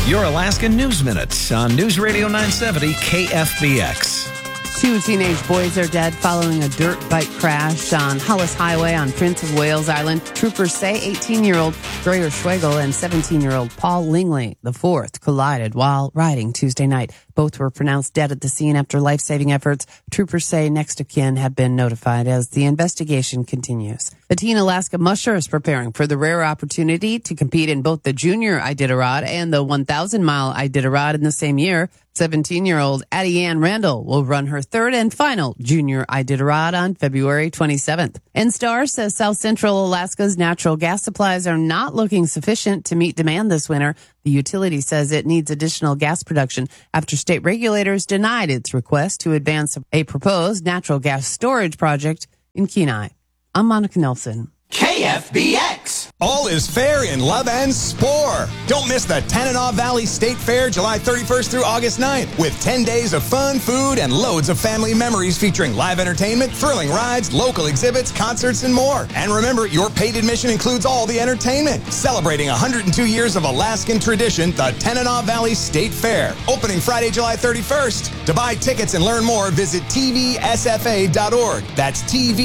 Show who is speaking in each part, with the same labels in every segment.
Speaker 1: Your Alaskan News Minute on News Radio 970 KFBX.
Speaker 2: 2 teenage boys are dead following a dirt bike crash on Hollis Highway on Prince of Wales Island. Troopers say 18-year-old Dreyer Schwegel and 17-year-old Paul Lingley, the fourth, collided while riding Tuesday night. Both were pronounced dead at the scene after life-saving efforts. Troopers say next of kin have been notified as the investigation continues. The Teen Alaska Musher is preparing for the rare opportunity to compete in both the Junior Iditarod and the 1,000-mile Iditarod in the same year. 17-year-old Addie Ann Randall will run her third and final Junior Iditarod on February 27th. NSTAR says South Central Alaska's natural gas supplies are not looking sufficient to meet demand this winter. The utility says it needs additional gas production after state regulators denied its request to advance a proposed natural gas storage project in Kenai. I'm Monica Nelson.
Speaker 3: KFBX. All is fair in love and spore. Don't miss the Tanana Valley State Fair July 31st through August 9th with 10 days of fun, food, and loads of family memories featuring live entertainment, thrilling rides, local exhibits, concerts, and more. And remember, your paid admission includes all the entertainment. Celebrating 102 years of Alaskan tradition, the Tanana Valley State Fair. Opening Friday, July 31st. To buy tickets and learn more, visit tvsfa.org. That's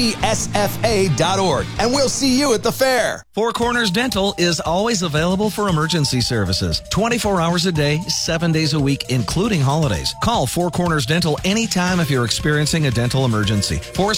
Speaker 3: tvsfa.org. And we'll see you at the fair.
Speaker 1: Four Corners Dental is always available for emergency services. 24 hours a day, 7 days a week, including holidays. Call Four Corners Dental anytime if you're experiencing a dental emergency.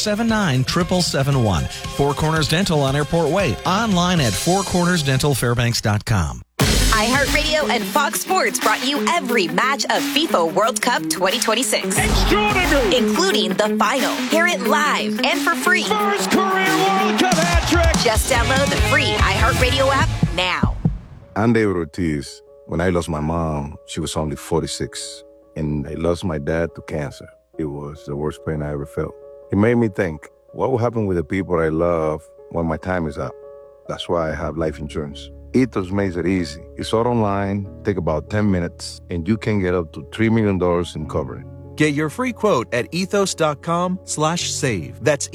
Speaker 1: 479-7771. Four Corners Dental on Airport Way. Online at fourcornersdentalfairbanks.com.
Speaker 4: iHeartRadio and Fox Sports brought you every match of FIFA World Cup 2026.
Speaker 5: Extraordinary!
Speaker 4: Including the final. Hear it live and for free.
Speaker 5: First career World Cup hat trick!
Speaker 4: Just download the free iHeartRadio app now.
Speaker 6: I'm David Ortiz. When I lost my mom, she was only 46. And I lost my dad to cancer. It was the worst pain I ever felt. It made me think, what will happen with the people I love when my time is up? That's why I have life insurance. Ethos makes it easy. It's all online, take about 10 minutes, and you can get up to $3 million in coverage.
Speaker 7: Get your free quote at ethos.com/save. That's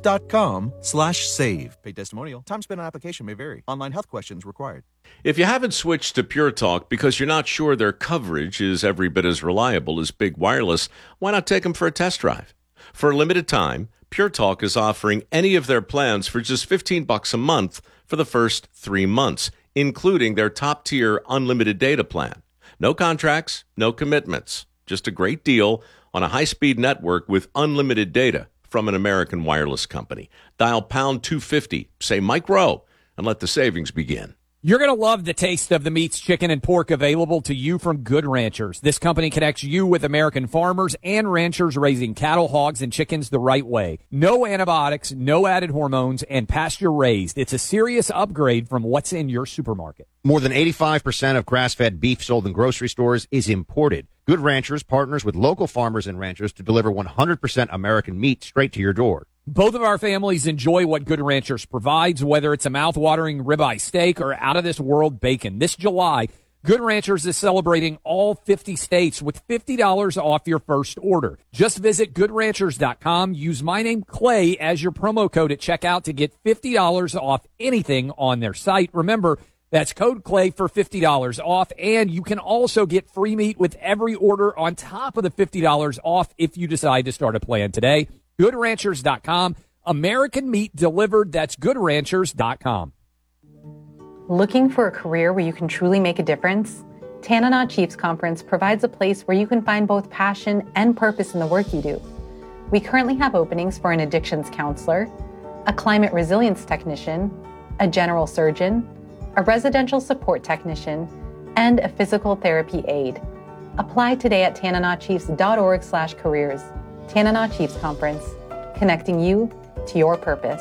Speaker 7: ethos.com/save. Paid testimonial. Time spent on application may vary. Online health questions required.
Speaker 8: If you haven't switched to Pure Talk because you're not sure their coverage is every bit as reliable as Big Wireless, why not take them for a test drive? For a limited time, Pure Talk is offering any of their plans for just $15 a month for the first 3 months, including their top-tier unlimited data plan. No contracts, no commitments. Just a great deal on a high-speed network with unlimited data from an American wireless company. Dial pound 250, say Mike Rowe, and let the savings begin.
Speaker 9: You're going to love the taste of the meats, chicken, and pork available to you from Good Ranchers. This company connects you with American farmers and ranchers raising cattle, hogs, and chickens the right way. No antibiotics, no added hormones, and pasture-raised. It's a serious upgrade from what's in your supermarket.
Speaker 10: More than 85% of grass-fed beef sold in grocery stores is imported. Good Ranchers partners with local farmers and ranchers to deliver 100% American meat straight to your door.
Speaker 9: Both of our families enjoy what Good Ranchers provides, whether it's a mouth-watering ribeye steak or out-of-this-world bacon. This July, Good Ranchers is celebrating all 50 states with $50 off your first order. Just visit GoodRanchers.com. Use my name, Clay, as your promo code at checkout to get $50 off anything on their site. Remember, that's code Clay for $50 off, and you can also get free meat with every order on top of the $50 off if you decide to start a plan today. GoodRanchers.com. American meat delivered. That's GoodRanchers.com.
Speaker 11: Looking for a career where you can truly make a difference? Tanana Chiefs Conference provides a place where you can find both passion and purpose in the work you do. We currently have openings for an addictions counselor, a climate resilience technician, a general surgeon, a residential support technician, and a physical therapy aide. Apply today at tananachiefs.org/careers. Tanana Chiefs Conference, connecting you to your purpose.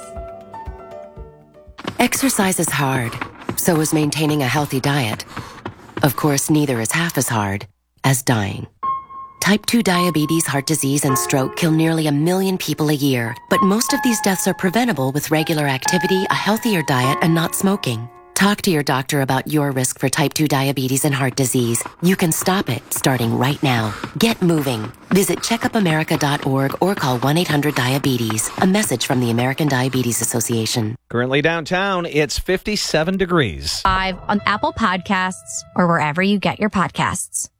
Speaker 12: Exercise is hard. So is maintaining a healthy diet. Of course, neither is half as hard as dying. Type 2 diabetes, heart disease, and stroke kill nearly 1 million people a year, but most of these deaths are preventable with regular activity, a healthier diet, and not smoking. Talk to your doctor about your risk for type 2 diabetes and heart disease. You can stop it starting right now. Get moving. Visit checkupamerica.org or call 1-800-DIABETES. A message from the American Diabetes Association.
Speaker 1: Currently downtown, it's 57 degrees.
Speaker 13: Live on Apple Podcasts or wherever you get your podcasts.